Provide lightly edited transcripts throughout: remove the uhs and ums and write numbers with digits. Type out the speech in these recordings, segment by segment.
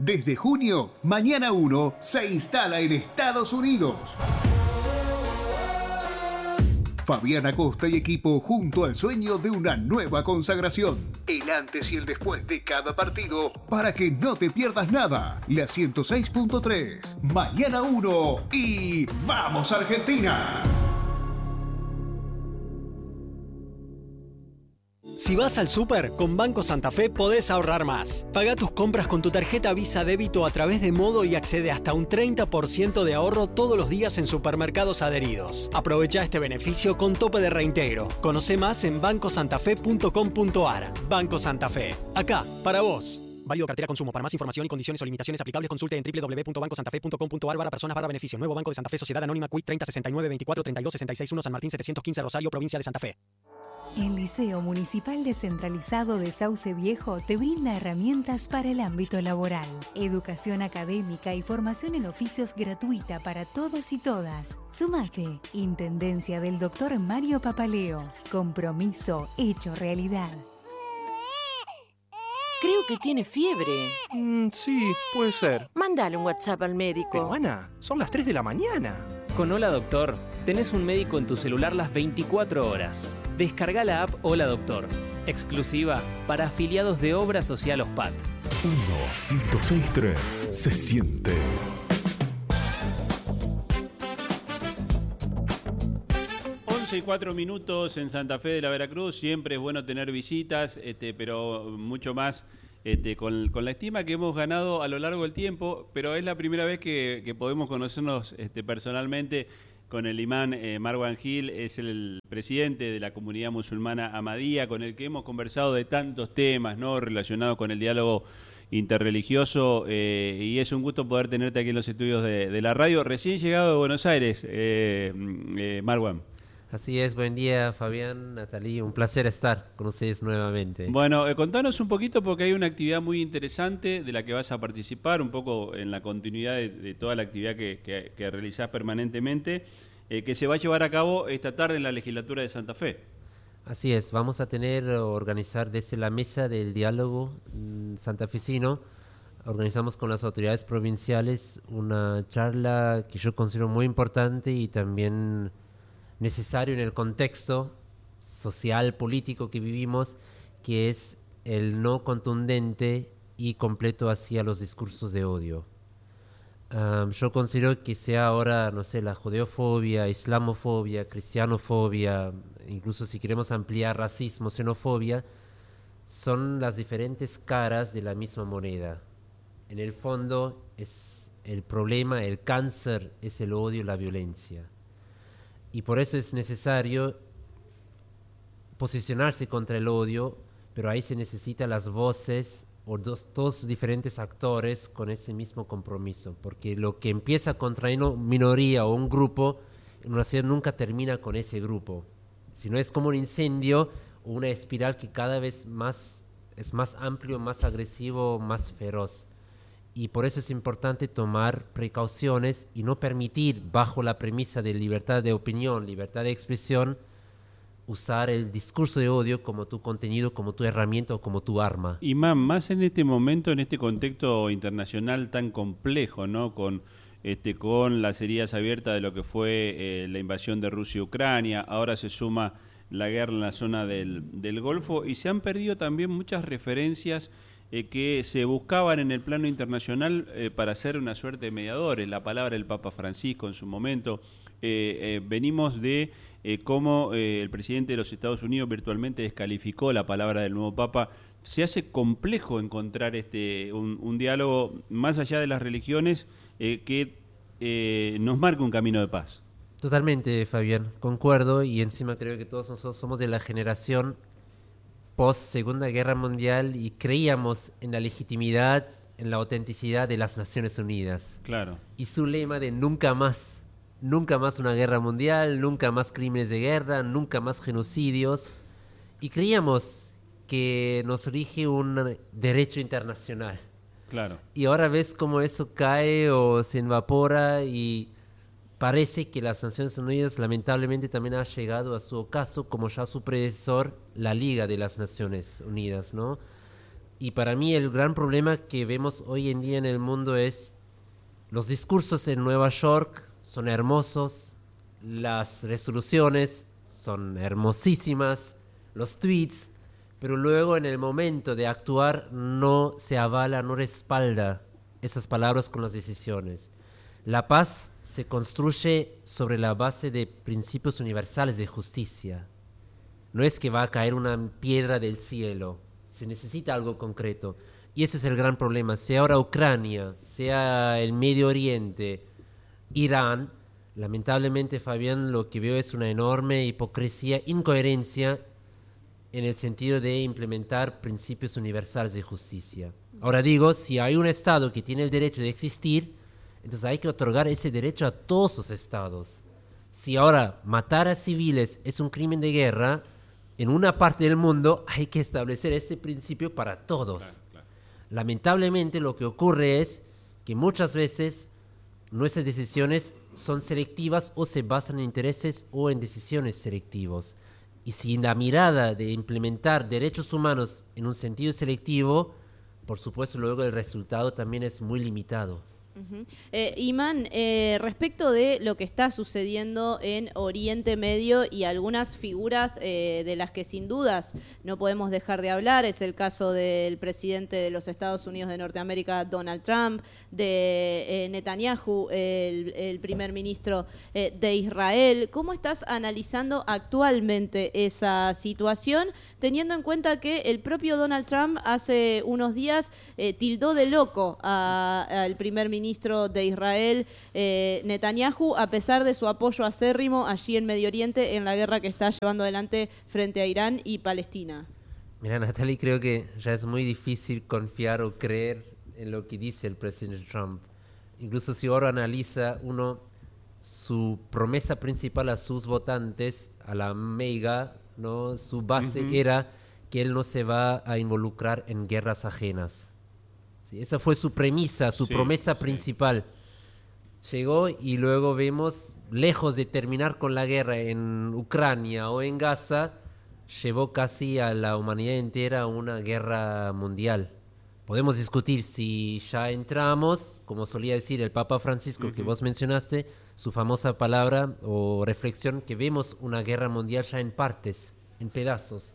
Desde junio, Mañana 1 se instala en Estados Unidos. Fabián Acosta y equipo junto al sueño de una nueva consagración. El antes y el después de cada partido para que no te pierdas nada. La 106.3, Mañana 1 y ¡vamos Argentina! Si vas al súper, con Banco Santa Fe podés ahorrar más. Paga tus compras con tu tarjeta Visa Débito a través de Modo y accede hasta un 30% de ahorro todos los días en supermercados adheridos. Aprovecha este beneficio con tope de reintegro. Conoce más en bancosantafe.com.ar. Banco Santa Fe. Acá, para vos. Válido cartera consumo. Para más información y condiciones o limitaciones aplicables consulte en www.bancosantafe.com.ar/personas/beneficio. Nuevo Banco de Santa Fe Sociedad Anónima Quit 3069 24 32 66 1 San Martín 715 Rosario Provincia de Santa Fe. El Liceo Municipal Descentralizado de Sauce Viejo te brinda herramientas para el ámbito laboral, educación académica y formación en oficios gratuita para todos y todas. Sumate. Intendencia del Dr. Mario Papaleo. Compromiso hecho realidad. Creo que tiene fiebre. Sí, puede ser. Mándale un WhatsApp al médico. Pero Ana, son las 3 de la mañana. Con Hola Doctor, tenés un médico en tu celular las 24 horas. Descarga la app Hola Doctor, exclusiva para afiliados de Obra Social OSPAT. 106.3 se siente. Y 4 minutos en Santa Fe de la Veracruz. Siempre es bueno tener visitas, pero mucho más con la estima que hemos ganado a lo largo del tiempo. Pero es la primera vez que podemos conocernos personalmente con el imán Marwan Gil. Es el presidente de la comunidad musulmana Ahmadía, con el que hemos conversado de tantos temas, ¿no?, relacionados con el diálogo interreligioso, y es un gusto poder tenerte aquí en los estudios de la radio. Recién llegado de Buenos Aires, Marwan. Así es, buen día Fabián, Natalie, un placer estar con ustedes nuevamente. Bueno, contanos un poquito porque hay una actividad muy interesante de la que vas a participar, un poco en la continuidad de toda la actividad que realizás permanentemente, que se va a llevar a cabo esta tarde en la legislatura de Santa Fe. Así es, vamos a organizar desde la mesa del diálogo santafesino, organizamos con las autoridades provinciales una charla que yo considero muy importante y también necesario en el contexto social, político que vivimos, que es el no contundente y completo hacia los discursos de odio. Yo considero que sea ahora, no sé, la judeofobia, islamofobia, cristianofobia, incluso si queremos ampliar racismo, xenofobia, son las diferentes caras de la misma moneda. En el fondo es el problema, el cáncer es el odio, la violencia. Y por eso es necesario posicionarse contra el odio, pero ahí se necesitan las voces o dos diferentes actores con ese mismo compromiso, porque lo que empieza contra una minoría o un grupo, en una sociedad nunca termina con ese grupo, sino es como un incendio o una espiral que cada vez más es más amplio, más agresivo, más feroz. Y por eso es importante tomar precauciones y no permitir, bajo la premisa de libertad de opinión, libertad de expresión, usar el discurso de odio como tu contenido, como tu herramienta o como tu arma. Y más en este momento, en este contexto internacional tan complejo, ¿no?, con las heridas abiertas de lo que fue la invasión de Rusia a Ucrania, ahora se suma la guerra en la zona del Golfo, y se han perdido también muchas referencias que se buscaban en el plano internacional para ser una suerte de mediadores. La palabra del Papa Francisco en su momento. Venimos de cómo el presidente de los Estados Unidos virtualmente descalificó la palabra del nuevo Papa. Se hace complejo encontrar un diálogo más allá de las religiones que nos marque un camino de paz. Totalmente, Fabián, concuerdo, y encima creo que todos nosotros somos de la generación post Segunda Guerra Mundial y creíamos en la legitimidad, en la autenticidad de las Naciones Unidas. Claro. Y su lema de nunca más una guerra mundial, nunca más crímenes de guerra, nunca más genocidios. Y creíamos que nos rige un derecho internacional. Claro. Y ahora ves cómo eso cae o se evapora y parece que las Naciones Unidas lamentablemente también ha llegado a su ocaso, como ya su predecesor, la Liga de las Naciones Unidas, ¿no? Y para mí el gran problema que vemos hoy en día en el mundo es los discursos en Nueva York son hermosos, las resoluciones son hermosísimas, los tweets, pero luego en el momento de actuar no se avala, no respalda esas palabras con las decisiones. La paz se construye sobre la base de principios universales de justicia. No es que va a caer una piedra del cielo, se necesita algo concreto. Y ese es el gran problema, sea ahora Ucrania, sea el Medio Oriente, Irán. Lamentablemente, Fabián, lo que veo es una enorme hipocresía, incoherencia en el sentido de implementar principios universales de justicia. Ahora digo, si hay un Estado que tiene el derecho de existir, entonces hay que otorgar ese derecho a todos los Estados. Si ahora matar a civiles es un crimen de guerra, en una parte del mundo hay que establecer ese principio para todos. Claro. Lamentablemente lo que ocurre es que muchas veces nuestras decisiones son selectivas o se basan en intereses o en decisiones selectivos. Y si la mirada de implementar derechos humanos en un sentido selectivo, por supuesto luego el resultado también es muy limitado. Uh-huh. Iman, respecto de lo que está sucediendo en Oriente Medio y algunas figuras de las que sin dudas no podemos dejar de hablar, es el caso del presidente de los Estados Unidos de Norteamérica, Donald Trump, de Netanyahu, el primer ministro de Israel. ¿Cómo estás analizando actualmente esa situación, teniendo en cuenta que el propio Donald Trump hace unos días tildó de loco al primer ministro de Israel, Netanyahu, a pesar de su apoyo acérrimo allí en Medio Oriente en la guerra que está llevando adelante frente a Irán y Palestina? Mira, Natalie, creo que ya es muy difícil confiar o creer en lo que dice el presidente Trump. Incluso si ahora analiza uno su promesa principal a sus votantes, a la mega, ¿no? Su base era que él no se va a involucrar en guerras ajenas. Sí, esa fue su premisa, su promesa principal. Llegó y luego vemos, lejos de terminar con la guerra en Ucrania o en Gaza, llevó casi a la humanidad entera a una guerra mundial. Podemos discutir si ya entramos, como solía decir el Papa Francisco, que vos mencionaste, su famosa palabra o reflexión, que vemos una guerra mundial ya en partes, en pedazos.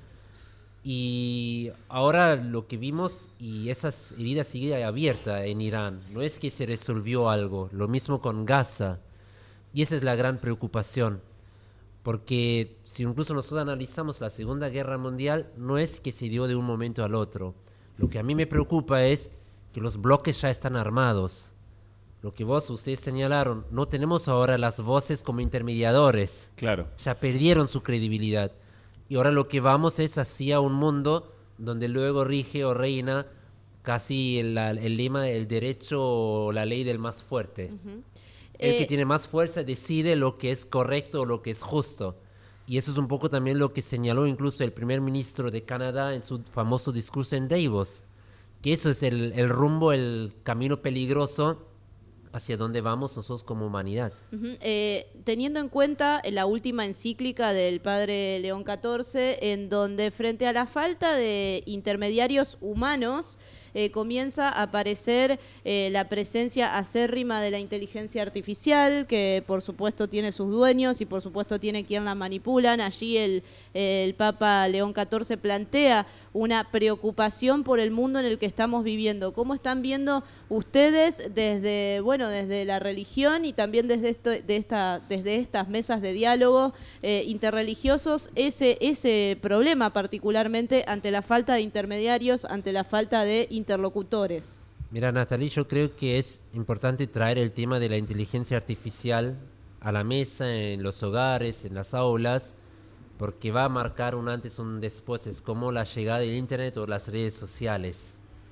Y ahora lo que vimos, y esas heridas siguen abiertas en Irán, no es que se resolvió algo, lo mismo con Gaza, y esa es la gran preocupación, porque si incluso nosotros analizamos la Segunda Guerra Mundial, no es que se dio de un momento al otro. Lo que a mí me preocupa es que los bloques ya están armados. Lo que ustedes señalaron, no tenemos ahora las voces como intermediadores. Claro. Ya perdieron su credibilidad. Y ahora lo que vamos es hacia un mundo donde luego rige o reina casi el lema del derecho o la ley del más fuerte. El que tiene más fuerza decide lo que es correcto o lo que es justo. Y eso es un poco también lo que señaló incluso el primer ministro de Canadá en su famoso discurso en Davos, que eso es el rumbo, el camino peligroso hacia donde vamos nosotros como humanidad. Teniendo en cuenta la última encíclica del padre León XIV, en donde frente a la falta de intermediarios humanos, comienza a aparecer la presencia acérrima de la inteligencia artificial, que por supuesto tiene sus dueños y por supuesto tiene quien la manipulan. Allí el Papa León XIV plantea una preocupación por el mundo en el que estamos viviendo. ¿Cómo están viendo ustedes desde la religión y también desde estas mesas de diálogo interreligiosos ese problema, particularmente ante la falta de intermediarios, ante la falta de interlocutores? Mira, Natalie, yo creo que es importante traer el tema de la inteligencia artificial a la mesa, en los hogares, en las aulas, porque va a marcar un antes, un después. Es como la llegada del Internet o las redes sociales.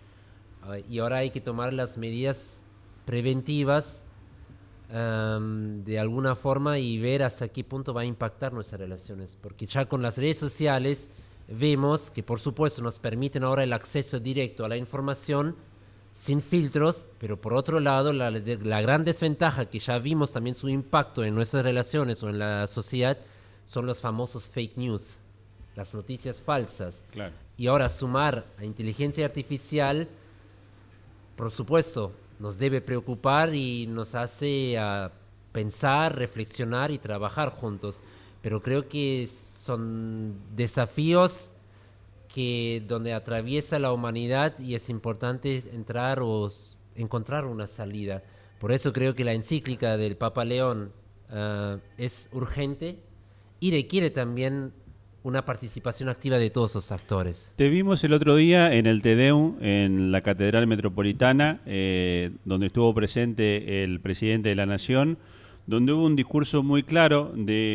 Y ahora hay que tomar las medidas preventivas de alguna forma y ver hasta qué punto va a impactar nuestras relaciones. Porque ya con las redes sociales vemos que por supuesto nos permiten ahora el acceso directo a la información sin filtros, pero por otro lado la gran desventaja que ya vimos también su impacto en nuestras relaciones o en la sociedad son los famosos fake news, las noticias falsas. Claro. Y ahora sumar a inteligencia artificial, por supuesto, nos debe preocupar y nos hace pensar, reflexionar y trabajar juntos. Pero creo que son desafíos donde atraviesa la humanidad y es importante entrar o encontrar una salida. Por eso creo que la encíclica del Papa León es urgente y requiere también una participación activa de todos los actores. Te vimos el otro día en el Te Deum, en la Catedral Metropolitana, donde estuvo presente el presidente de la Nación, donde hubo un discurso muy claro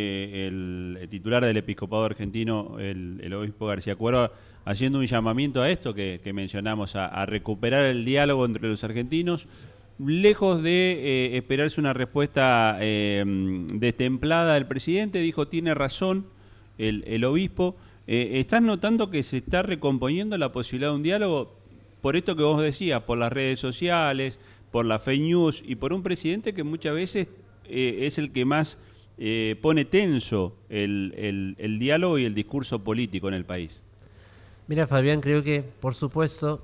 del titular del Episcopado argentino, el obispo García Cuerva, haciendo un llamamiento a esto que mencionamos, a recuperar el diálogo entre los argentinos, lejos de esperarse una respuesta destemplada del presidente. Dijo, tiene razón el obispo. ¿Estás notando que se está recomponiendo la posibilidad de un diálogo por esto que vos decías, por las redes sociales, por la fake news y por un presidente que muchas veces es el que más pone tenso el diálogo y el discurso político en el país? Mira, Fabián, creo que, por supuesto,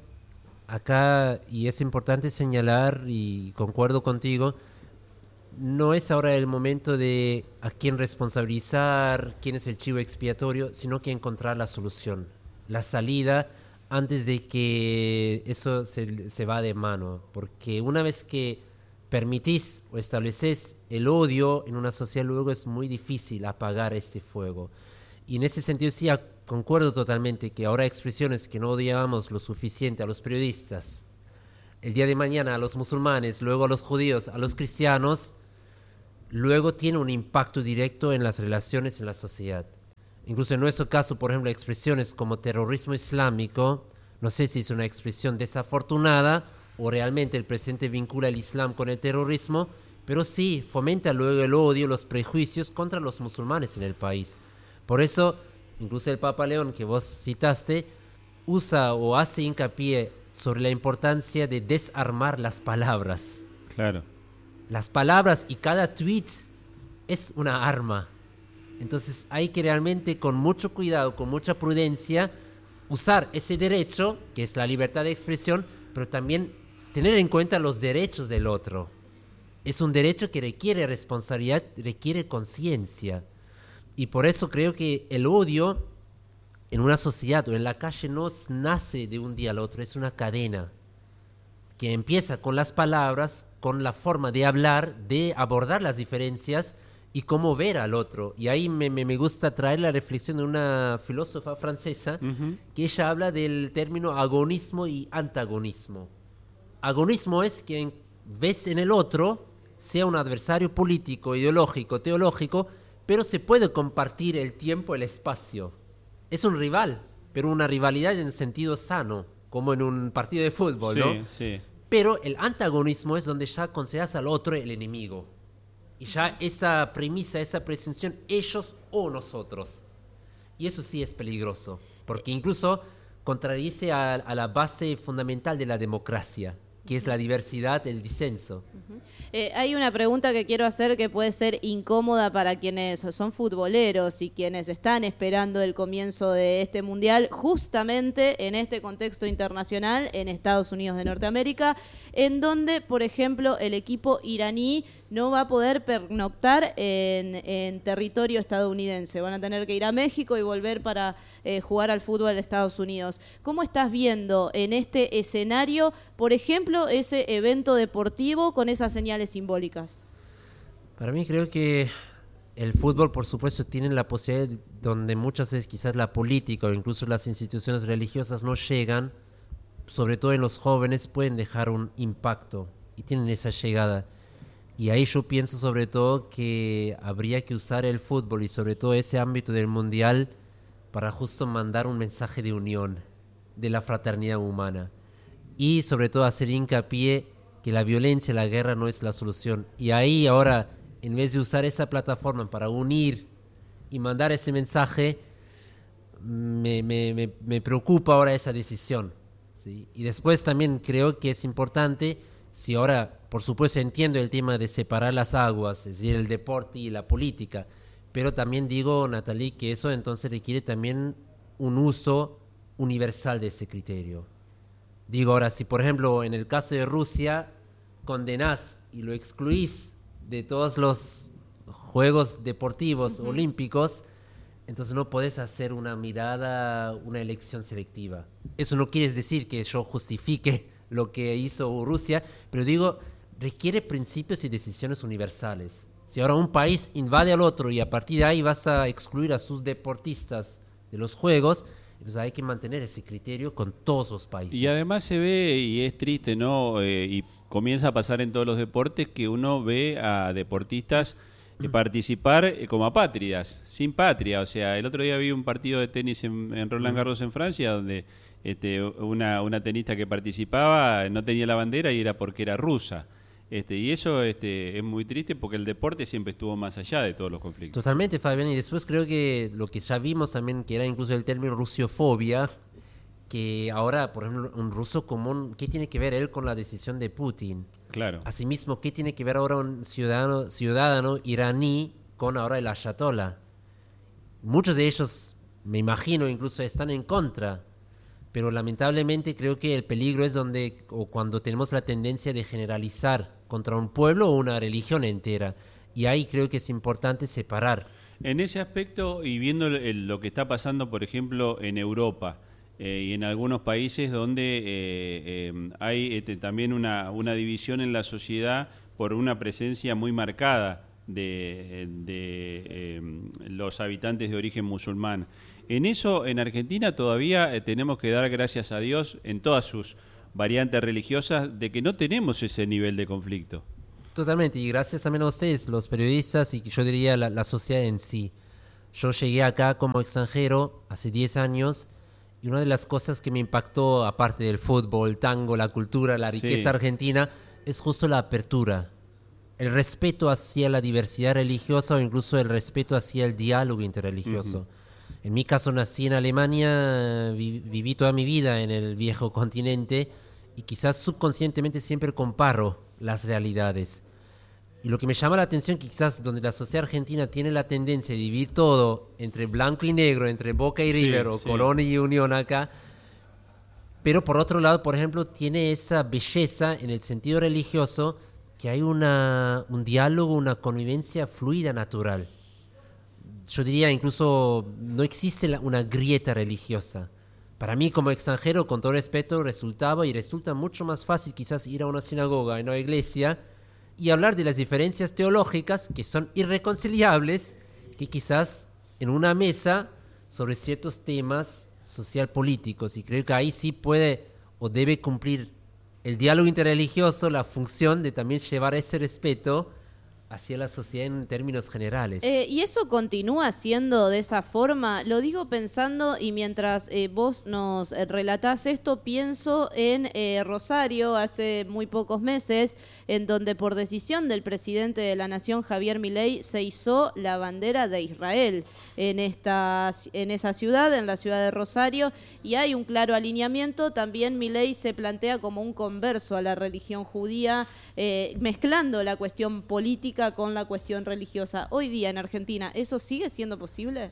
acá, y es importante señalar, y concuerdo contigo, no es ahora el momento de a quién responsabilizar, quién es el chivo expiatorio, sino que encontrar la solución, la salida, antes de que eso se va de mano. Porque una vez que permitís o estableces el odio en una sociedad, luego es muy difícil apagar ese fuego. Y en ese sentido sí concuerdo totalmente que ahora expresiones que no odiábamos lo suficiente a los periodistas, el día de mañana a los musulmanes, luego a los judíos, a los cristianos, luego tiene un impacto directo en las relaciones en la sociedad. Incluso en nuestro caso, por ejemplo, expresiones como terrorismo islámico, no sé si es una expresión desafortunada o realmente el presidente vincula el Islam con el terrorismo, pero sí fomenta luego el odio, los prejuicios contra los musulmanes en el país. Por eso, incluso el Papa León, que vos citaste, usa o hace hincapié sobre la importancia de desarmar las palabras. Claro. Las palabras y cada tweet es una arma. Entonces hay que realmente, con mucho cuidado, con mucha prudencia, usar ese derecho, que es la libertad de expresión, pero también tener en cuenta los derechos del otro. Es un derecho que requiere responsabilidad, requiere conciencia. Y por eso creo que el odio en una sociedad o en la calle no nace de un día al otro, es una cadena que empieza con las palabras, con la forma de hablar, de abordar las diferencias y cómo ver al otro. Y ahí me gusta traer la reflexión de una filósofa francesa, que ella habla del término agonismo y antagonismo. Agonismo es que ves en el otro, sea un adversario político, ideológico, teológico, pero se puede compartir el tiempo, el espacio. Es un rival, pero una rivalidad en sentido sano, como en un partido de fútbol, ¿no? Sí. Pero el antagonismo es donde ya consideras al otro el enemigo. Y ya esa premisa, esa presunción, ellos o nosotros. Y eso sí es peligroso, porque incluso contradice a la base fundamental de la democracia, que es la diversidad, el disenso. Hay una pregunta que quiero hacer que puede ser incómoda para quienes son futboleros y quienes están esperando el comienzo de este mundial, justamente en este contexto internacional en Estados Unidos de Norteamérica, en donde, por ejemplo, el equipo iraní no va a poder pernoctar en territorio estadounidense. Van a tener que ir a México y volver para jugar al fútbol de Estados Unidos. ¿Cómo estás viendo en este escenario, por ejemplo, ese evento deportivo con esas señales simbólicas? Para mí creo que el fútbol, por supuesto, tiene la posibilidad donde muchas veces quizás la política o incluso las instituciones religiosas no llegan, sobre todo en los jóvenes, pueden dejar un impacto y tienen esa llegada. Y ahí yo pienso sobre todo que habría que usar el fútbol y sobre todo ese ámbito del mundial para justo mandar un mensaje de unión, de la fraternidad humana. Y sobre todo hacer hincapié que la violencia, la guerra no es la solución. Y ahí ahora, en vez de usar esa plataforma para unir y mandar ese mensaje, me preocupa ahora esa decisión, ¿sí? Y después también creo que es importante, si ahora, por supuesto, entiendo el tema de separar las aguas, es decir, el deporte y la política, pero también digo, Nathalie, que eso entonces requiere también un uso universal de ese criterio. Digo ahora, si por ejemplo en el caso de Rusia condenás y lo excluís de todos los Juegos Deportivos olímpicos, entonces no podés hacer una mirada, una elección selectiva. Eso no quiere decir que yo justifique lo que hizo Rusia, pero digo, requiere principios y decisiones universales. Si ahora un país invade al otro y a partir de ahí vas a excluir a sus deportistas de los Juegos, entonces hay que mantener ese criterio con todos los países. Y además se ve, y es triste, ¿no? Y comienza a pasar en todos los deportes, que uno ve a deportistas participar como apátridas, sin patria. O sea, el otro día vi un partido de tenis en Roland Garros en Francia, donde una tenista que participaba no tenía la bandera y era porque era rusa. Y eso es muy triste porque el deporte siempre estuvo más allá de todos los conflictos. Totalmente, Fabián, y después creo que lo que ya vimos también, que era incluso el término rusiofobia, que ahora, por ejemplo, un ruso común, ¿qué tiene que ver él con la decisión de Putin? Claro. Asimismo, ¿qué tiene que ver ahora un ciudadano iraní con ahora el ayatollah? Muchos de ellos, me imagino, incluso están en contra, pero lamentablemente creo que el peligro es cuando tenemos la tendencia de generalizar contra un pueblo o una religión entera, y ahí creo que es importante separar. En ese aspecto, y viendo lo que está pasando, por ejemplo, en Europa, y en algunos países donde hay también una división en la sociedad por una presencia muy marcada de los habitantes de origen musulmán. En eso, en Argentina todavía tenemos que dar gracias a Dios en todas sus variantes religiosas de que no tenemos ese nivel de conflicto. Totalmente, y gracias también a ustedes, los periodistas, y yo diría la sociedad en sí. Yo llegué acá como extranjero hace 10 años, y una de las cosas que me impactó, aparte del fútbol, el tango, la cultura, la riqueza argentina, es justo la apertura. El respeto hacia la diversidad religiosa o incluso el respeto hacia el diálogo interreligioso. En mi caso nací en Alemania, viví toda mi vida en el viejo continente y quizás subconscientemente siempre comparo las realidades. Y lo que me llama la atención, quizás donde la sociedad argentina tiene la tendencia de dividir todo entre blanco y negro, entre Boca y River, o Colón y Unión acá, pero por otro lado, por ejemplo, tiene esa belleza en el sentido religioso, que hay un diálogo, una convivencia fluida, natural. Yo diría incluso no existe una grieta religiosa. Para mí como extranjero, con todo respeto, resulta mucho más fácil quizás ir a una sinagoga, a una iglesia, y hablar de las diferencias teológicas que son irreconciliables, que quizás en una mesa sobre ciertos temas social-políticos. Y creo que ahí sí puede o debe cumplir el diálogo interreligioso la función de también llevar ese respeto hacia la sociedad en términos generales. ¿Y eso continúa siendo de esa forma? Lo digo pensando, y mientras vos nos relatás esto, pienso en Rosario hace muy pocos meses, en donde por decisión del presidente de la Nación, Javier Milei, se izó la bandera de Israel en esa ciudad, en la ciudad de Rosario, y hay un claro alineamiento. También Milei se plantea como un converso a la religión judía, mezclando la cuestión política con la cuestión religiosa. Hoy día en Argentina, ¿eso sigue siendo posible?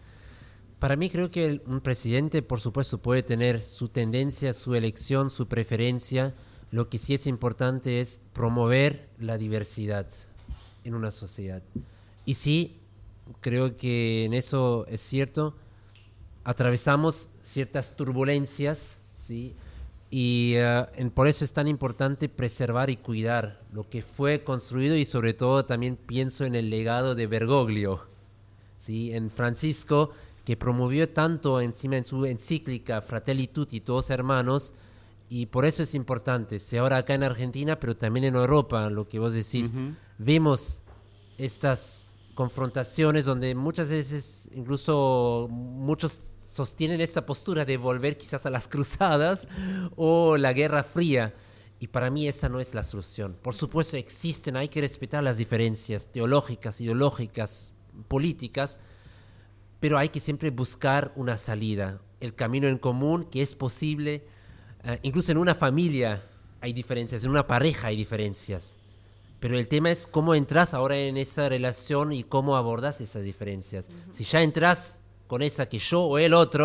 Para mí creo que un presidente, por supuesto, puede tener su tendencia, su elección, su preferencia. Lo que sí es importante es promover la diversidad en una sociedad. Y sí, creo que en eso es cierto, atravesamos ciertas turbulencias, ¿sí? Y por eso es tan importante preservar y cuidar lo que fue construido, y sobre todo también pienso en el legado de Bergoglio, ¿sí? En Francisco, que promovió tanto encima en su encíclica Fratelli Tutti, todos hermanos, y por eso es importante, sea ahora acá en Argentina, pero también en Europa, lo que vos decís. Vemos estas confrontaciones donde muchas veces incluso muchos sostienen esa postura de volver quizás a las cruzadas o la Guerra Fría, y para mí esa no es la solución. Por supuesto existen, hay que respetar las diferencias teológicas, ideológicas, políticas, pero hay que siempre buscar una salida, el camino en común que es posible. Incluso en una familia hay diferencias, en una pareja hay diferencias, pero el tema es cómo entras ahora en esa relación y cómo abordas esas diferencias. Si ya entras con esa que yo o el otro,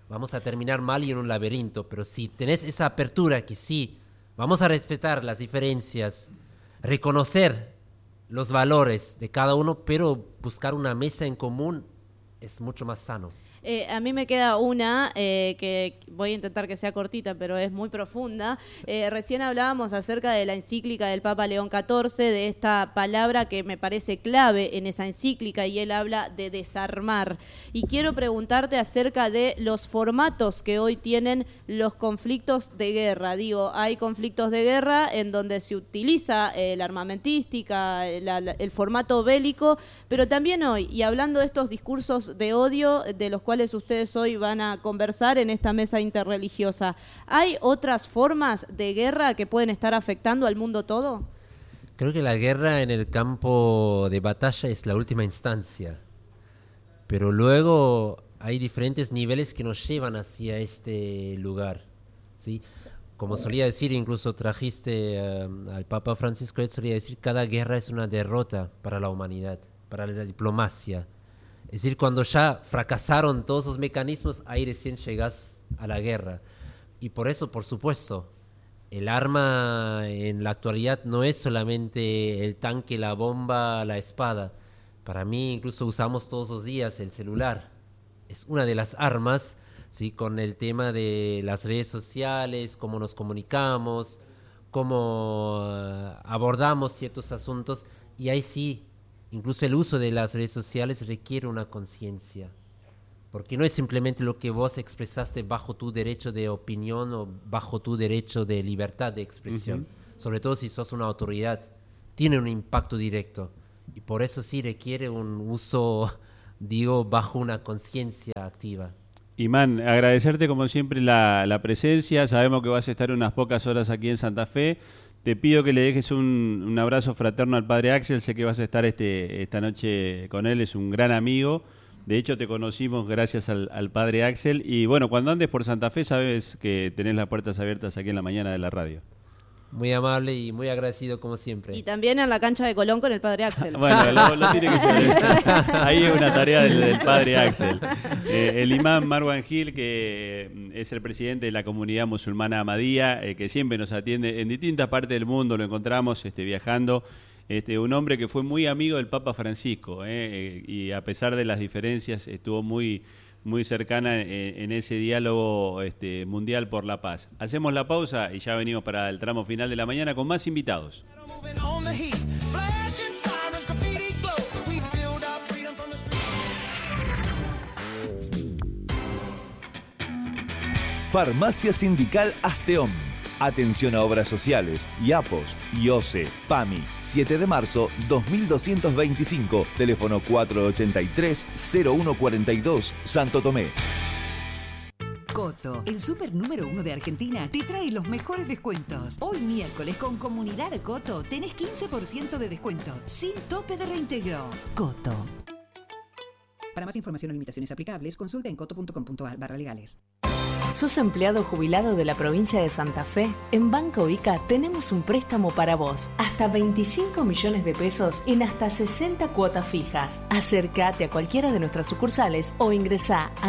vamos a terminar mal y en un laberinto. Pero si tenés esa apertura que sí, vamos a respetar las diferencias, reconocer los valores de cada uno, pero buscar una mesa en común es mucho más sano. A mí me queda una que voy a intentar que sea cortita, pero es muy profunda. Recién hablábamos acerca de la encíclica del Papa León XIV, de esta palabra que me parece clave en esa encíclica, y él habla de desarmar. Y quiero preguntarte acerca de los formatos que hoy tienen los conflictos de guerra. Digo, hay conflictos de guerra en donde se utiliza la armamentística, el formato bélico, pero también hoy, y hablando de estos discursos de odio de los cuales ustedes hoy van a conversar en esta mesa interreligiosa, ¿hay otras formas de guerra que pueden estar afectando al mundo todo? Creo que la guerra en el campo de batalla es la última instancia, pero luego hay diferentes niveles que nos llevan hacia este lugar, ¿sí? Como solía decir, incluso trajiste al Papa Francisco, él solía decir, cada guerra es una derrota para la humanidad, para la diplomacia. Es decir, cuando ya fracasaron todos los mecanismos, ahí recién llegás a la guerra. Y por eso, por supuesto, el arma en la actualidad no es solamente el tanque, la bomba, la espada. Para mí, incluso usamos todos los días el celular. Es una de las armas, ¿sí? Con el tema de las redes sociales, cómo nos comunicamos, cómo abordamos ciertos asuntos. Y ahí sí, incluso el uso de las redes sociales requiere una conciencia, porque no es simplemente lo que vos expresaste bajo tu derecho de opinión o bajo tu derecho de libertad de expresión, sobre todo si sos una autoridad, tiene un impacto directo, y por eso sí requiere un uso, digo, bajo una conciencia activa. Imán, agradecerte como siempre la presencia, sabemos que vas a estar unas pocas horas aquí en Santa Fe. Te pido que le dejes un abrazo fraterno al padre Axel, sé que vas a estar esta noche con él, es un gran amigo, de hecho te conocimos gracias al padre Axel, y bueno, cuando andes por Santa Fe sabes que tenés las puertas abiertas aquí en la mañana de la radio. Muy amable y muy agradecido como siempre. Y también en la cancha de Colón con el padre Axel. Bueno, lo tiene que ser. Ahí es una tarea del padre Axel. El imán Marwan Gil, que es el presidente de la comunidad musulmana Ahmadía, que siempre nos atiende en distintas partes del mundo, lo encontramos viajando. Un hombre que fue muy amigo del Papa Francisco, y a pesar de las diferencias estuvo muy cercana en ese diálogo mundial por la paz. Hacemos la pausa y ya venimos para el tramo final de la mañana con más invitados. Farmacia Sindical Asteón. Atención a obras sociales, IAPOS, IOSE, PAMI, 7 de marzo 2225, teléfono 483-0142, Santo Tomé. Coto, el súper número 1 de Argentina, te trae los mejores descuentos. Hoy miércoles con Comunidad Coto tenés 15% de descuento, sin tope de reintegro. Coto. Para más información o limitaciones aplicables, consulta en coto.com.ar/legales. ¿Sos empleado jubilado de la provincia de Santa Fe? En Banco Vica tenemos un préstamo para vos. Hasta 25 millones de pesos en hasta 60 cuotas fijas. Acércate a cualquiera de nuestras sucursales o ingresá a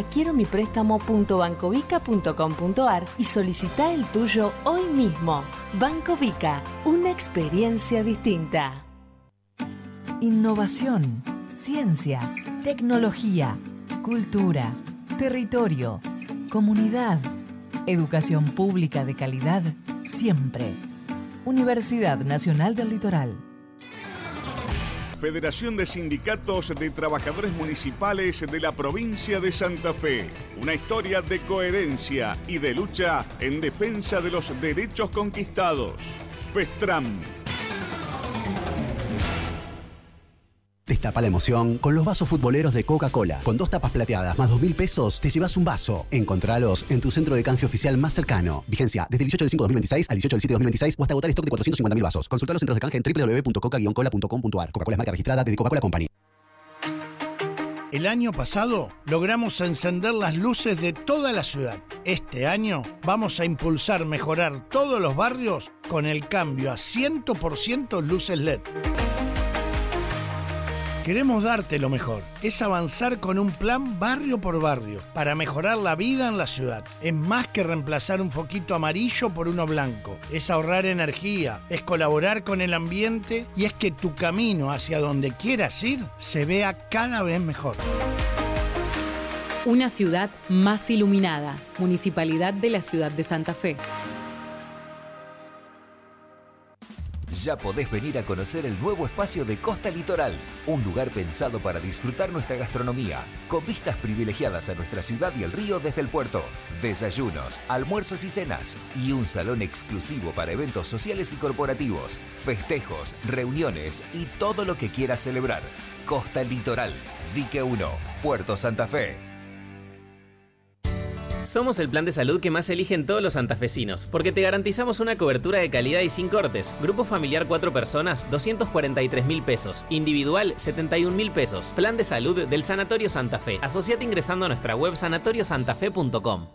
quieromipréstamo.bancovica.com.ar y solicitá el tuyo hoy mismo. Banco Vica, una experiencia distinta. Innovación, ciencia, tecnología, cultura, territorio, comunidad, educación pública de calidad, siempre. Universidad Nacional del Litoral. Federación de Sindicatos de Trabajadores Municipales de la provincia de Santa Fe. Una historia de coherencia y de lucha en defensa de los derechos conquistados. FESTRAM. Destapa la emoción con los vasos futboleros de Coca-Cola. Con 2 tapas plateadas más 2.000 pesos, te llevas un vaso. Encontralos en tu centro de canje oficial más cercano. Vigencia desde el 18 del 5 de 2026 al 18 del 7 de 2026 o hasta agotar stock de 450.000 vasos. Consulta los centros de canje en www.coca-cola.com.ar. Coca-Cola es marca registrada de The Coca-Cola Company. El año pasado logramos encender las luces de toda la ciudad. Este año vamos a impulsar mejorar todos los barrios con el cambio a 100% luces LED. Queremos darte lo mejor. Es avanzar con un plan barrio por barrio para mejorar la vida en la ciudad. Es más que reemplazar un foquito amarillo por uno blanco. Es ahorrar energía, es colaborar con el ambiente y es que tu camino hacia donde quieras ir se vea cada vez mejor. Una ciudad más iluminada. Municipalidad de la Ciudad de Santa Fe. Ya podés venir a conocer el nuevo espacio de Costa Litoral, un lugar pensado para disfrutar nuestra gastronomía, con vistas privilegiadas a nuestra ciudad y el río desde el puerto, desayunos, almuerzos y cenas, y un salón exclusivo para eventos sociales y corporativos, festejos, reuniones y todo lo que quieras celebrar. Costa Litoral, Dique 1, Puerto Santa Fe. Somos el plan de salud que más eligen todos los santafesinos, porque te garantizamos una cobertura de calidad y sin cortes. Grupo familiar 4 personas, 243.000 pesos. Individual, 71.000 pesos. Plan de salud del Sanatorio Santa Fe. Asociate ingresando a nuestra web sanatoriosantafe.com.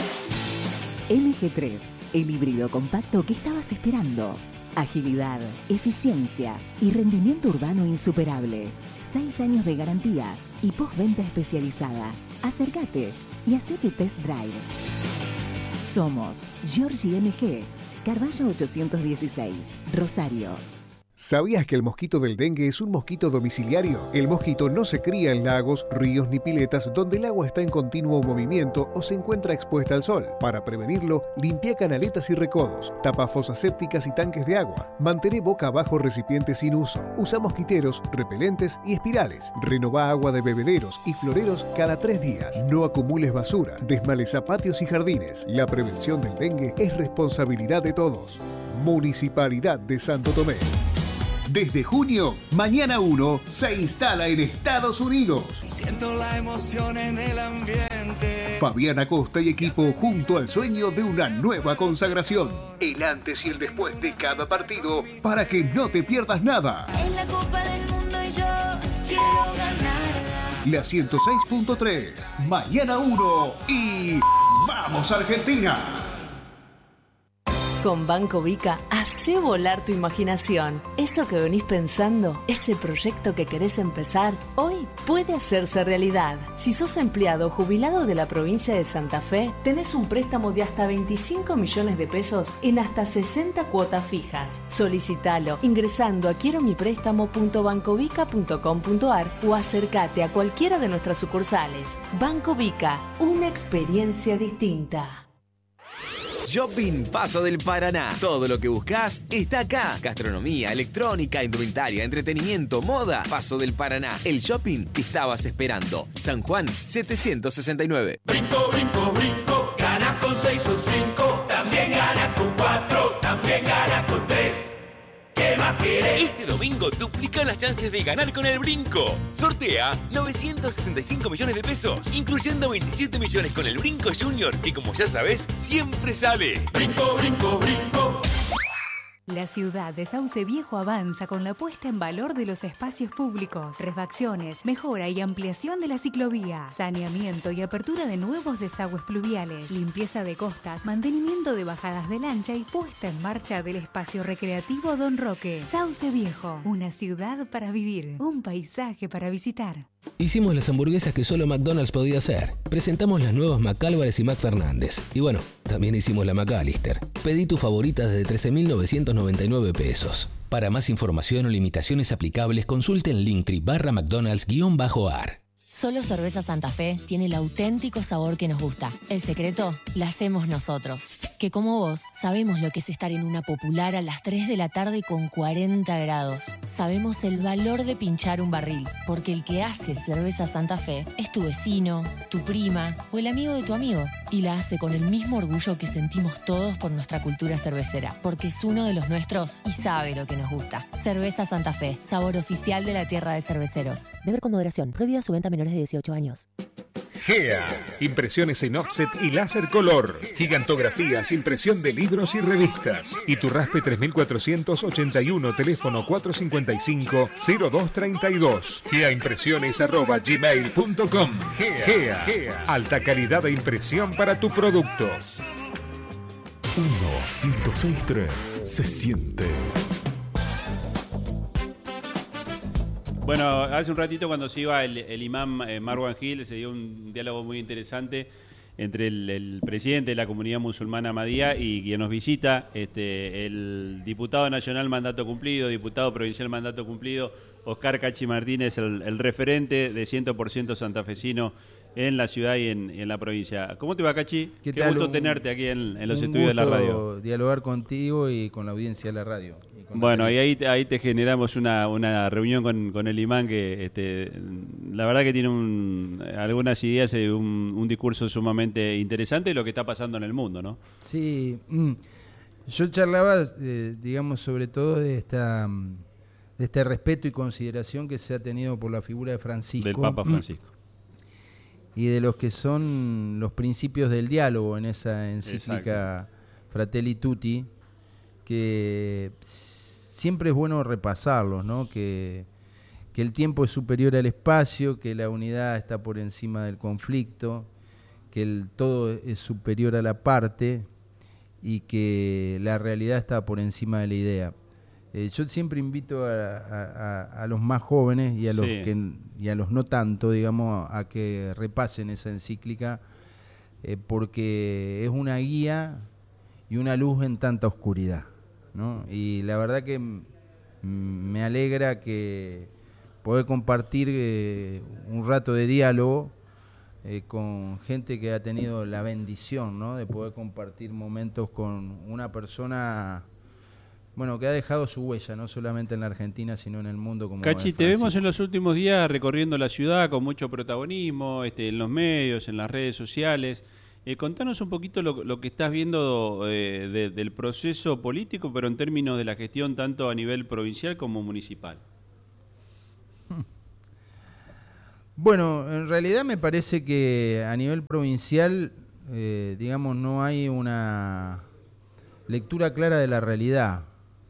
MG3, el híbrido compacto que estabas esperando. Agilidad, eficiencia y rendimiento urbano insuperable. 6 años de garantía y postventa especializada. Acércate y hacé tu test drive. Somos Giorgi MG, Carballo 816, Rosario. ¿Sabías que el mosquito del dengue es un mosquito domiciliario? El mosquito no se cría en lagos, ríos ni piletas donde el agua está en continuo movimiento o se encuentra expuesta al sol. Para prevenirlo, limpia canaletas y recodos, tapa fosas sépticas y tanques de agua, mantén boca abajo recipientes sin uso, usa mosquiteros, repelentes y espirales, renová agua de bebederos y floreros cada 3 días. No acumules basura, desmaleza patios y jardines. La prevención del dengue es responsabilidad de todos. Municipalidad de Santo Tomé. Desde junio, Mañana 1 se instala en Estados Unidos. Siento la emoción en el ambiente. Fabián Acosta y equipo junto al sueño de una nueva consagración. El antes y el después de cada partido para que no te pierdas nada. Es la Copa del Mundo y yo quiero ganar. La 106.3, Mañana 1 y ¡vamos Argentina! Con Banco Vica, hacé volar tu imaginación. Eso que venís pensando, ese proyecto que querés empezar, hoy puede hacerse realidad. Si sos empleado o jubilado de la provincia de Santa Fe, tenés un préstamo de hasta 25 millones de pesos en hasta 60 cuotas fijas. Solicitalo ingresando a quieromiprestamo.bancovica.com.ar o acércate a cualquiera de nuestras sucursales. Banco Vica, una experiencia distinta. Shopping Paso del Paraná. Todo lo que buscas está acá. Gastronomía, electrónica, indumentaria, entretenimiento, moda. Paso del Paraná. El shopping que estabas esperando. San Juan 769. Brinco, brinco, brinco. Ganas con 6 o 5. También ganas con 4. También ganas con 3. ¿Qué más quieres? Este domingo duplica las chances de ganar con el Brinco. Sortea 965 millones de pesos, incluyendo 27 millones con el Brinco Junior, que como ya sabes, siempre sale. Brinco, brinco, brinco. La ciudad de Sauce Viejo avanza con la puesta en valor de los espacios públicos, refacciones, mejora y ampliación de la ciclovía, saneamiento y apertura de nuevos desagües pluviales, limpieza de costas, mantenimiento de bajadas de lancha y puesta en marcha del espacio recreativo Don Roque. Sauce Viejo, una ciudad para vivir, un paisaje para visitar. Hicimos las hamburguesas que solo McDonald's podía hacer. Presentamos las nuevas McAlvarez y McFernández. Y bueno, también hicimos la McAllister. Pedí tu favorita desde 13.999 pesos. Para más información o limitaciones aplicables, consulte en Linktree/McDonald's_AR. Solo Cerveza Santa Fe tiene el auténtico sabor que nos gusta. El secreto la hacemos nosotros. Que como vos, sabemos lo que es estar en una popular a las 3 de la tarde con 40 grados. Sabemos el valor de pinchar un barril, porque el que hace Cerveza Santa Fe es tu vecino, tu prima o el amigo de tu amigo. Y la hace con el mismo orgullo que sentimos todos por nuestra cultura cervecera, porque es uno de los nuestros y sabe lo que nos gusta. Cerveza Santa Fe, sabor oficial de la tierra de cerveceros. Beber con moderación. Prohibida su venta a menores de 18 años. GEA, impresiones en offset y láser color, gigantografías, impresión de libros y revistas. Iturraspe 3481, teléfono 455-0232. GEAimpresiones@gmail.com. GEA, alta calidad de impresión para tu producto. 1-106-3 se siente. Bueno, hace un ratito cuando se iba el imam Marwan Gil, se dio un diálogo muy interesante entre el presidente de la comunidad musulmana Ahmadía y quien nos visita, el diputado nacional mandato cumplido, diputado provincial mandato cumplido, Oscar Cachi Martínez, el referente de 100% santafesino en la ciudad y en la provincia. ¿Cómo te va, Cachi? Qué gusto tenerte aquí en los estudios de la radio. Dialogar contigo y con la audiencia de la radio. Bueno, ahí te generamos una reunión con el imán que la verdad que tiene algunas ideas y un discurso sumamente interesante de lo que está pasando en el mundo, ¿no? Sí, yo charlaba, digamos, sobre todo de este respeto y consideración que se ha tenido por la figura de Francisco. Del Papa Francisco. Y de los que son los principios del diálogo en esa encíclica Fratelli Tutti, que siempre es bueno repasarlos, ¿no? Que el tiempo es superior al espacio, que la unidad está por encima del conflicto, que el todo es superior a la parte y que la realidad está por encima de la idea. Yo siempre invito a los más jóvenes y a los no tanto, digamos, a que repasen esa encíclica, porque es una guía y una luz en tanta oscuridad, ¿no? Y la verdad que me alegra que poder compartir un rato de diálogo con gente que ha tenido la bendición, ¿no? De poder compartir momentos con una persona, bueno, que ha dejado su huella, no solamente en la Argentina, sino en el mundo. Como Cachi, te vemos en los últimos días recorriendo la ciudad con mucho protagonismo, en los medios, en las redes sociales. Contanos un poquito lo que estás viendo del proceso político, pero en términos de la gestión tanto a nivel provincial como municipal. Bueno, en realidad me parece que a nivel provincial, digamos, no hay una lectura clara de la realidad.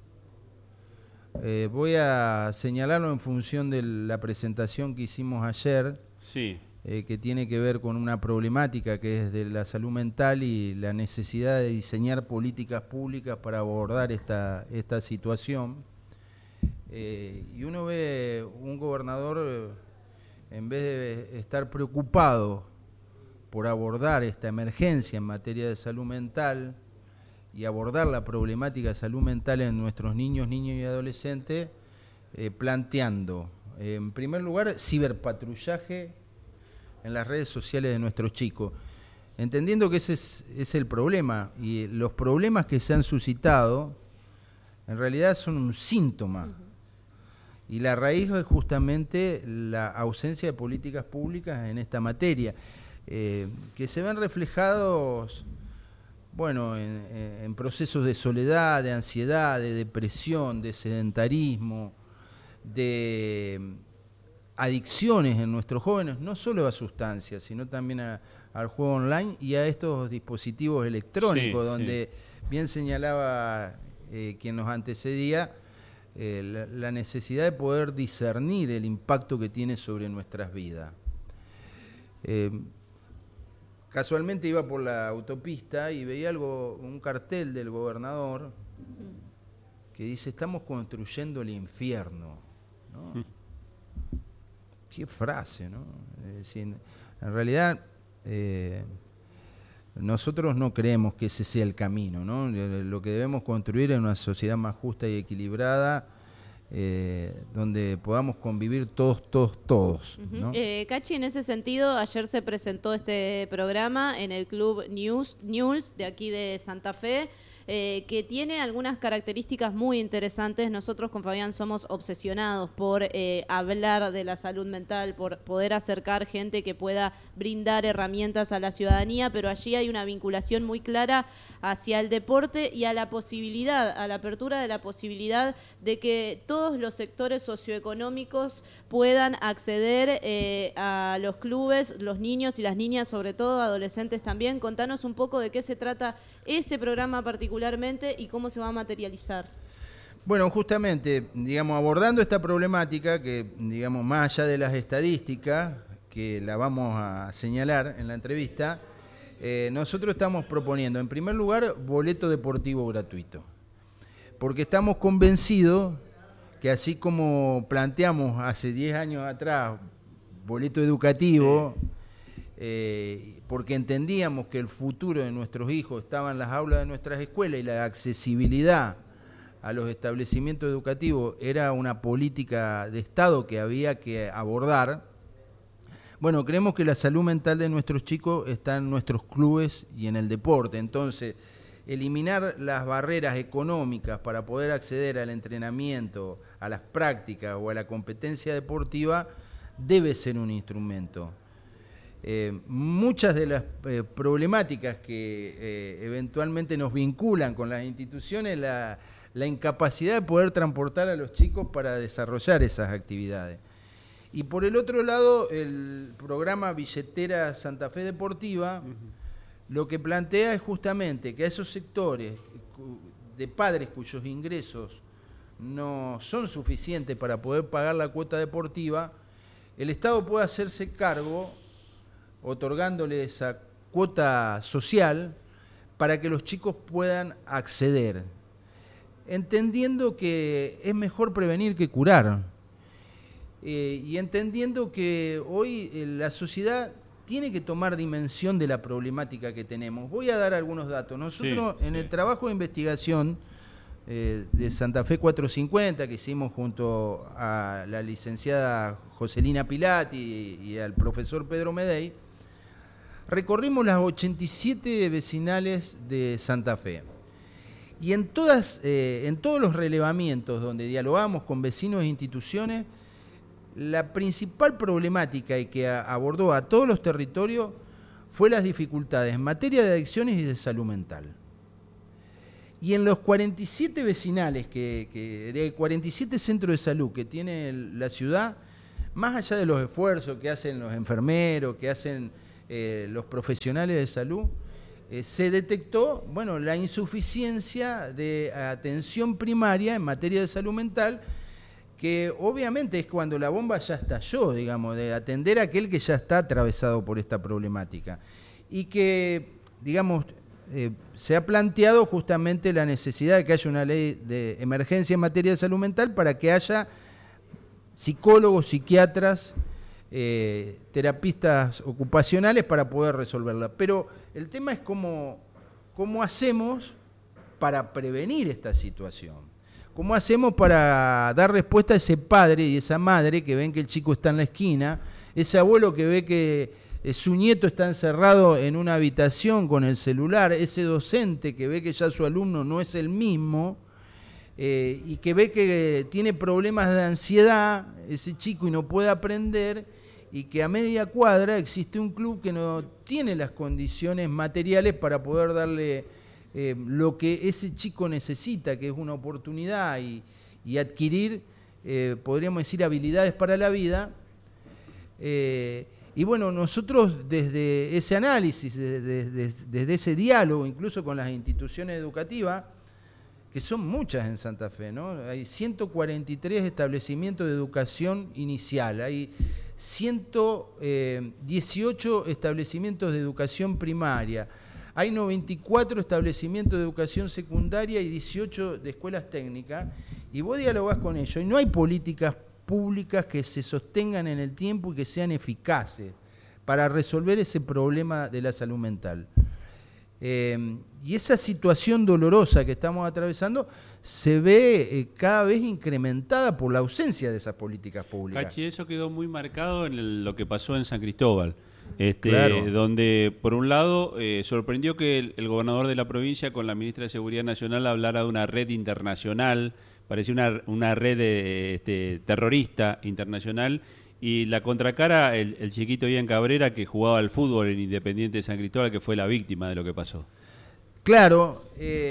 Voy a señalarlo en función de la presentación que hicimos ayer, que tiene que ver con una problemática que es de la salud mental y la necesidad de diseñar políticas públicas para abordar esta situación. Y uno ve un gobernador, en vez de estar preocupado por abordar esta emergencia en materia de salud mental y abordar la problemática de salud mental en nuestros niños y adolescentes, planteando, en primer lugar, ciberpatrullaje en las redes sociales de nuestros chicos, entendiendo que ese es el problema, y los problemas que se han suscitado en realidad son un síntoma, y la raíz es justamente la ausencia de políticas públicas en esta materia, que se ven reflejados, bueno, en procesos de soledad, de ansiedad, de depresión, de sedentarismo, de adicciones en nuestros jóvenes, no solo a sustancias, sino también al juego online y a estos dispositivos electrónicos, donde bien señalaba quien nos antecedía, la necesidad de poder discernir el impacto que tiene sobre nuestras vidas. Casualmente iba por la autopista y veía un cartel del gobernador que dice: estamos construyendo el infierno, ¿no? Qué frase, ¿no? Es decir, en realidad nosotros no creemos que ese sea el camino, ¿no? Lo que debemos construir es una sociedad más justa y equilibrada, donde podamos convivir todos, ¿no? Cachi, en ese sentido, ayer se presentó este programa en el Club News de aquí de Santa Fe, que tiene algunas características muy interesantes. Nosotros con Fabián somos obsesionados por hablar de la salud mental, por poder acercar gente que pueda brindar herramientas a la ciudadanía, pero allí hay una vinculación muy clara hacia el deporte y a la posibilidad, a la apertura de la posibilidad de que todos los sectores socioeconómicos puedan acceder a los clubes, los niños y las niñas, sobre todo adolescentes también. Contanos un poco de qué se trata ese programa particularmente y cómo se va a materializar. Bueno, justamente, digamos, abordando esta problemática que, digamos, más allá de las estadísticas, que la vamos a señalar en la entrevista, nosotros estamos proponiendo, en primer lugar, boleto deportivo gratuito, porque estamos convencidos que así como planteamos hace 10 años atrás boleto educativo, porque entendíamos que el futuro de nuestros hijos estaba en las aulas de nuestras escuelas y la accesibilidad a los establecimientos educativos era una política de Estado que había que abordar. Bueno, creemos que la salud mental de nuestros chicos está en nuestros clubes y en el deporte. Entonces, eliminar las barreras económicas para poder acceder al entrenamiento, a las prácticas o a la competencia deportiva debe ser un instrumento. Muchas de las problemáticas que eventualmente nos vinculan con las instituciones, la incapacidad de poder transportar a los chicos para desarrollar esas actividades. Y por el otro lado, el programa Billetera Santa Fe Deportiva, lo que plantea es justamente que a esos sectores de padres cuyos ingresos no son suficientes para poder pagar la cuota deportiva, el Estado puede hacerse cargo, otorgándole esa cuota social para que los chicos puedan acceder, entendiendo que es mejor prevenir que curar, y entendiendo que hoy la sociedad tiene que tomar dimensión de la problemática que tenemos. Voy a dar algunos datos. Nosotros en el trabajo de investigación de Santa Fe 450 que hicimos junto a la licenciada Joselina Pilati y al profesor Pedro Medey, recorrimos las 87 vecinales de Santa Fe. Y en todos los relevamientos donde dialogamos con vecinos e instituciones, la principal problemática y que abordó a todos los territorios fue las dificultades en materia de adicciones y de salud mental. Y en los 47 vecinales, de 47 centros de salud que tiene la ciudad, más allá de los esfuerzos que hacen los enfermeros, que hacen los profesionales de salud, se detectó, la insuficiencia de atención primaria en materia de salud mental, que obviamente es cuando la bomba ya estalló, digamos, de atender a aquel que ya está atravesado por esta problemática. Y que, digamos, se ha planteado justamente la necesidad de que haya una ley de emergencia en materia de salud mental para que haya psicólogos, psiquiatras, terapistas ocupacionales para poder resolverla. Pero el tema es cómo hacemos para prevenir esta situación. ¿Cómo hacemos para dar respuesta a ese padre y esa madre que ven que el chico está en la esquina, ese abuelo que ve que su nieto está encerrado en una habitación con el celular, ese docente que ve que ya su alumno no es el mismo y que ve que tiene problemas de ansiedad ese chico y no puede aprender, y que a media cuadra existe un club que no tiene las condiciones materiales para poder darle lo que ese chico necesita, que es una oportunidad y adquirir, podríamos decir, habilidades para la vida. Y bueno, nosotros desde ese análisis, desde ese diálogo, incluso con las instituciones educativas, que son muchas en Santa Fe, ¿no? Hay 143 establecimientos de educación inicial, hay 118 establecimientos de educación primaria, hay 94 establecimientos de educación secundaria y 18 de escuelas técnicas, y vos dialogás con ellos, y no hay políticas públicas que se sostengan en el tiempo y que sean eficaces para resolver ese problema de la salud mental. Y esa situación dolorosa que estamos atravesando se ve cada vez incrementada por la ausencia de esas políticas públicas. Cachi, eso quedó muy marcado en lo que pasó en San Cristóbal. Claro. Donde por un lado sorprendió que el gobernador de la provincia con la ministra de Seguridad Nacional hablara de una red internacional, parecía una red terrorista internacional, y la contracara el chiquito Ian Cabrera, que jugaba al fútbol en Independiente de San Cristóbal, que fue la víctima de lo que pasó. Claro,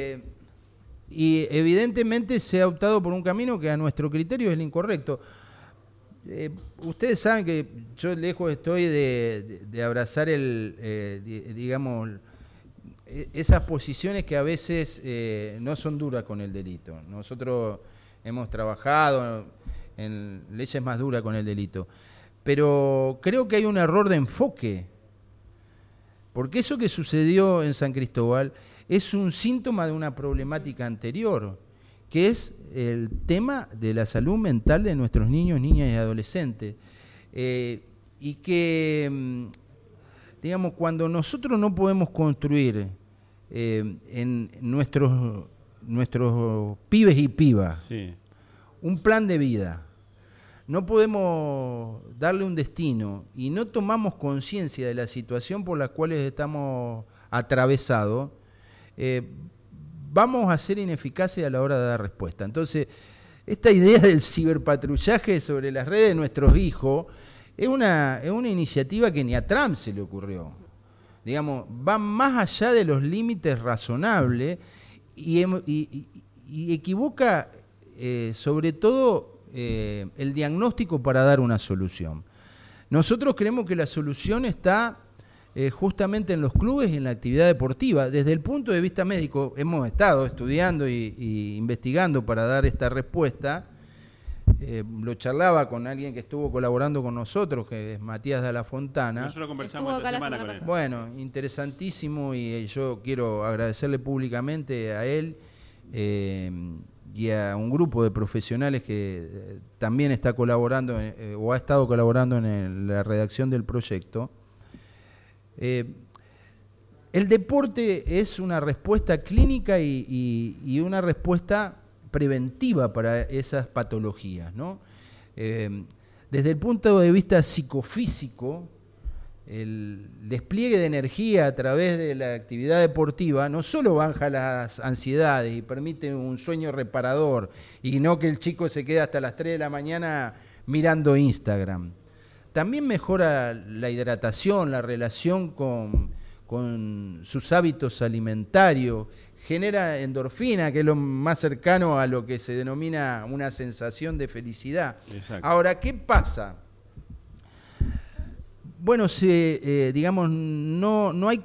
y evidentemente se ha optado por un camino que a nuestro criterio es el incorrecto. Ustedes saben que yo lejos estoy de abrazar digamos, esas posiciones que a veces no son duras con el delito. Nosotros hemos trabajado en leyes más duras con el delito, pero creo que hay un error de enfoque, porque eso que sucedió en San Cristóbal es un síntoma de una problemática anterior, que es el tema de la salud mental de nuestros niños, niñas y adolescentes. Y que, digamos, cuando nosotros no podemos construir en nuestros pibes y pibas un plan de vida, no podemos darle un destino y no tomamos conciencia de la situación por la cual estamos atravesados, vamos a ser ineficaces a la hora de dar respuesta. Entonces, esta idea del ciberpatrullaje sobre las redes de nuestros hijos es una iniciativa que ni a Trump se le ocurrió. Digamos, va más allá de los límites razonables y equivoca sobre todo el diagnóstico para dar una solución. Nosotros creemos que la solución está justamente en los clubes y en la actividad deportiva. Desde el punto de vista médico, hemos estado estudiando y investigando para dar esta respuesta. Lo charlaba con alguien que estuvo colaborando con nosotros, que es Matías de la Fontana. Nosotros conversamos esta semana con él. Bueno, interesantísimo, y yo quiero agradecerle públicamente a él y a un grupo de profesionales que también está colaborando o ha estado colaborando en la redacción del proyecto. El deporte es una respuesta clínica y una respuesta preventiva para esas patologías, ¿no? Desde el punto de vista psicofísico, el despliegue de energía a través de la actividad deportiva no solo baja las ansiedades y permite un sueño reparador y no que el chico se quede hasta las 3 de la mañana mirando Instagram, también mejora la hidratación, la relación con sus hábitos alimentarios, genera endorfina, que es lo más cercano a lo que se denomina una sensación de felicidad. Exacto. Ahora, ¿qué pasa? Bueno, digamos, no hay